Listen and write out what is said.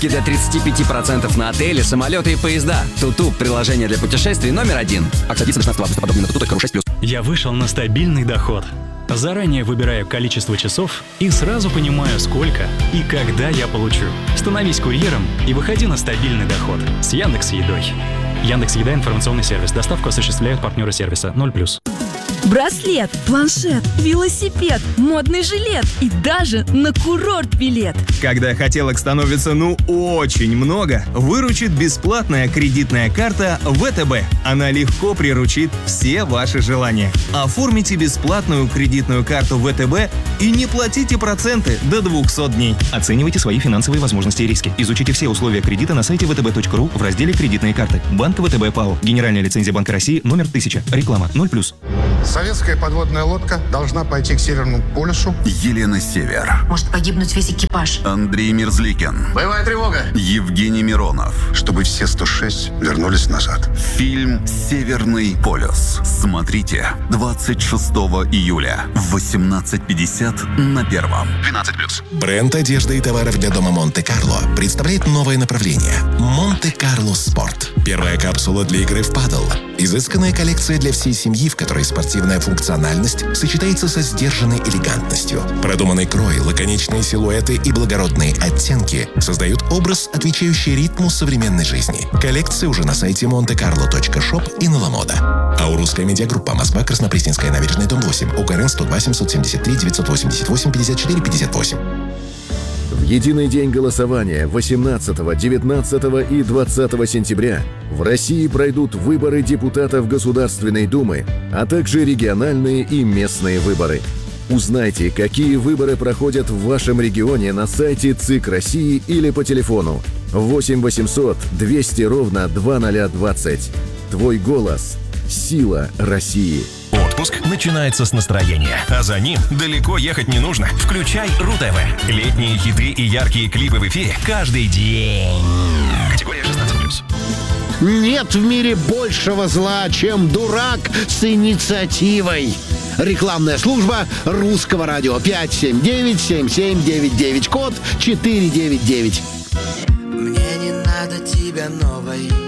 Скидки до 35% на отели, самолеты и поезда. Туту – приложение для путешествий номер 1. Акция длится до 16 августа. Подробнее на tutu.ru 6+. Я вышел на стабильный доход. Заранее выбираю количество часов и сразу понимаю, сколько и когда я получу. Становись курьером и выходи на стабильный доход с Яндекс.Едой. Яндекс.Еда — информационный сервис. Доставку осуществляют партнеры сервиса 0+. Браслет, планшет, велосипед, модный жилет и даже на курорт билет. Когда хотелок становится очень много, выручит бесплатная кредитная карта ВТБ. Она легко приручит все ваши желания. Оформите бесплатную кредитную карту ВТБ и не платите проценты до 200 дней. Оценивайте свои финансовые возможности и риски. Изучите все условия кредита на сайте vtb.ru в разделе «Кредитные карты». Банк ВТБ ПАО. Генеральная лицензия Банка России номер 1000. Реклама 0+. Советская подводная лодка должна пойти к Северному полюсу. Елена Север. Может погибнуть весь экипаж. Андрей Мерзликин. Боевая тревога. Евгений Миронов. Чтобы все 106 вернулись назад. Фильм «Северный полюс». Смотрите 26 июля в 18:50 на Первом. 12+. Бренд одежды и товаров для дома Монте-Карло представляет новое направление – Монте-Карло Спорт. Первая капсула для игры в падл. Изысканная коллекция для всей семьи, в которой спортивная функциональность сочетается со сдержанной элегантностью. Продуманный крой, лаконичные силуэты и благородные оттенки создают образ, отвечающий ритму современной жизни. Коллекция уже на сайте montecarlo.shop и на Ламода. Аурусская медиагруппа, Москва, Краснопресненская набережная, дом 8, УКРН 102 773 988 54 58. В единый день голосования 18, 19 и 20 сентября в России пройдут выборы депутатов Государственной Думы, а также региональные и местные выборы. Узнайте, какие выборы проходят в вашем регионе на сайте ЦИК России или по телефону 8 800 200 ровно 2020. Твой голос – сила России. Отпуск начинается с настроения, а за ним далеко ехать не нужно. Включай РУ-ТВ. Летние хиты и яркие клипы в эфире каждый день. Категория 16+. Нет в мире большего зла, чем дурак с инициативой. Рекламная служба Русского радио. 579-7799, код 499. Мне не надо тебя новой.